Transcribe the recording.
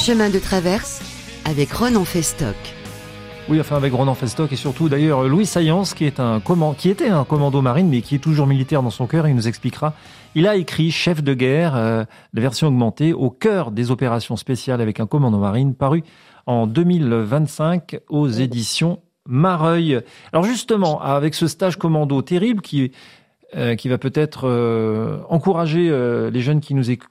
Chemin de traverse avec Ronan Festoc. Oui, enfin avec Ronan Festoc et surtout d'ailleurs Louis Saillance qui était un commando marine mais qui est toujours militaire dans son cœur, il nous expliquera. Il a écrit Chef de guerre, la version augmentée, au cœur des opérations spéciales avec un commando marine, paru en 2025 aux éditions Mareuil. Alors justement, avec ce stage commando terrible qui va peut-être encourager les jeunes qui nous écoutent